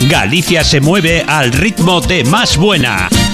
Galicia se mueve al ritmo de Más Buena.